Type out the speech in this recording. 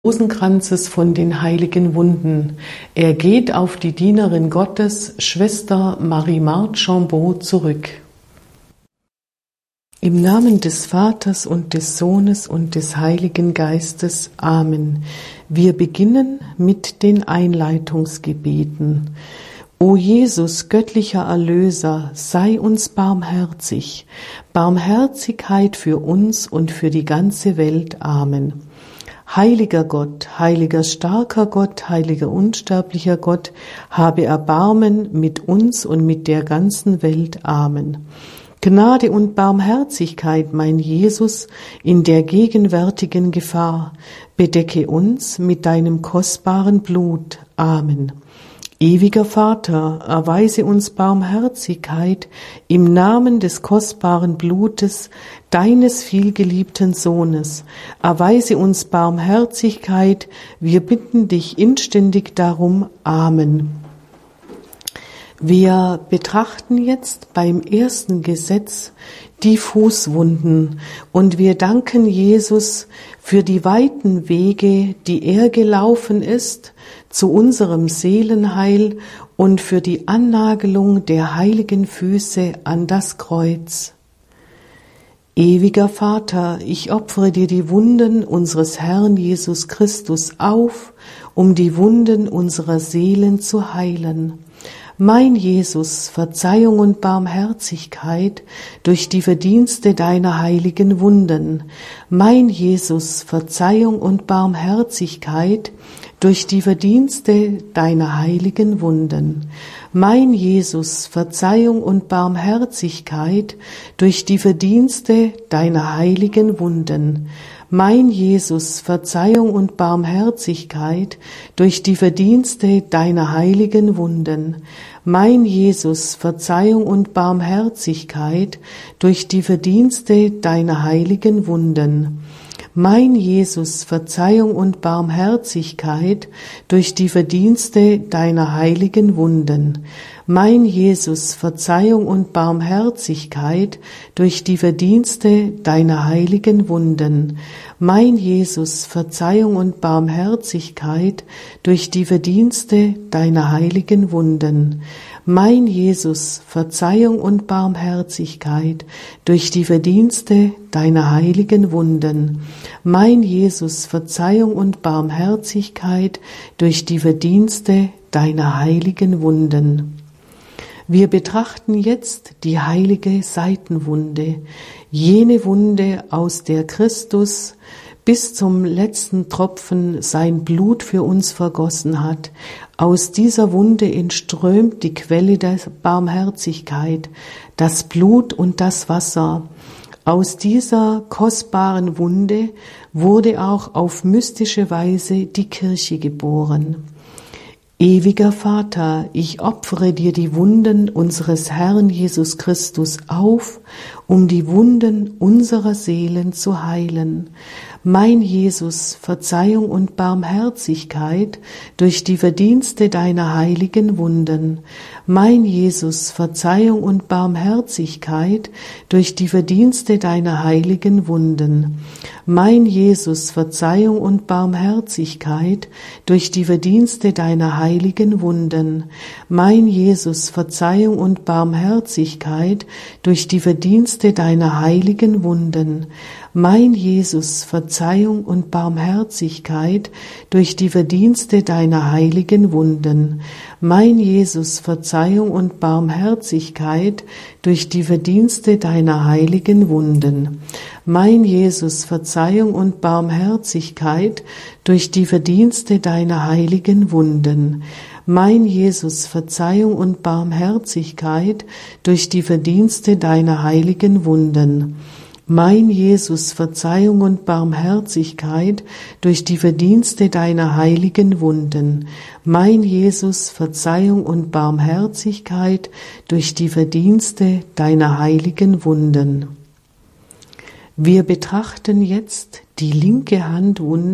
Rosenkranzes von den heiligen Wunden. Er geht auf die Dienerin Gottes, Schwester Marie-Marthe Chambeau, zurück. Im Namen des Vaters und des Sohnes und des Heiligen Geistes. Amen. Wir beginnen mit den Einleitungsgebeten. O Jesus, göttlicher Erlöser, sei uns barmherzig. Barmherzigkeit für uns und für die ganze Welt. Amen. Heiliger Gott, heiliger starker Gott, heiliger unsterblicher Gott, habe Erbarmen mit uns und mit der ganzen Welt. Amen. Gnade und Barmherzigkeit, mein Jesus, in der gegenwärtigen Gefahr, bedecke uns mit deinem kostbaren Blut. Amen. Ewiger Vater, erweise uns Barmherzigkeit im Namen des kostbaren Blutes deines vielgeliebten Sohnes. Erweise uns Barmherzigkeit, wir bitten dich inständig darum. Amen. Wir betrachten jetzt beim ersten Gesetz die Fußwunden und wir danken Jesus für die weiten Wege, die er gelaufen ist, zu unserem Seelenheil und für die Annagelung der heiligen Füße an das Kreuz. Ewiger Vater, ich opfere dir die Wunden unseres Herrn Jesus Christus auf, um die Wunden unserer Seelen zu heilen. Mein Jesus, Verzeihung und Barmherzigkeit durch die Verdienste deiner heiligen Wunden. Mein Jesus, Verzeihung und Barmherzigkeit durch die Verdienste deiner heiligen Wunden. Mein Jesus, Verzeihung und Barmherzigkeit durch die Verdienste deiner heiligen Wunden. Mein Jesus, Verzeihung und Barmherzigkeit durch die Verdienste deiner heiligen Wunden. Mein Jesus, Verzeihung und Barmherzigkeit durch die Verdienste deiner heiligen Wunden. Mein Jesus, Verzeihung und Barmherzigkeit durch die Verdienste deiner heiligen Wunden. Mein Jesus, Verzeihung und Barmherzigkeit durch die Verdienste deiner heiligen Wunden. Mein Jesus, Verzeihung und Barmherzigkeit durch die Verdienste deiner heiligen Wunden. Mein Jesus, Verzeihung und Barmherzigkeit durch die Verdienste deiner heiligen Wunden. Mein Jesus, Verzeihung und Barmherzigkeit durch die Verdienste deiner heiligen Wunden. Wir betrachten jetzt die heilige Seitenwunde, jene Wunde, aus der Christus bis zum letzten Tropfen sein Blut für uns vergossen hat. Aus dieser Wunde entströmt die Quelle der Barmherzigkeit, das Blut und das Wasser. Aus dieser kostbaren Wunde wurde auch auf mystische Weise die Kirche geboren. Ewiger Vater, ich opfere dir die Wunden unseres Herrn Jesus Christus auf, um die Wunden unserer Seelen zu heilen. Mein Jesus, Verzeihung und Barmherzigkeit durch die Verdienste deiner heiligen Wunden. Mein Jesus, Verzeihung und Barmherzigkeit durch die Verdienste deiner heiligen Wunden. Mein Jesus, Verzeihung und Barmherzigkeit durch die Verdienste deiner heiligen Wunden. Mein Jesus, Verzeihung und Barmherzigkeit durch die Verdienste deiner heiligen Wunden. Mein Jesus, Verzeihung und Barmherzigkeit durch die Verdienste deiner heiligen Wunden. Mein Jesus, Verzeihung und Barmherzigkeit durch die Verdienste deiner heiligen Wunden. Mein Jesus, Verzeihung und Barmherzigkeit durch die Verdienste deiner heiligen Wunden. Mein Jesus, Verzeihung und Barmherzigkeit durch die Verdienste deiner heiligen Wunden. Mein Jesus, Verzeihung und Barmherzigkeit durch die Verdienste deiner heiligen Wunden. Mein Jesus, Verzeihung und Barmherzigkeit durch die Verdienste deiner heiligen Wunden. Wir betrachten jetzt die linke Handwunde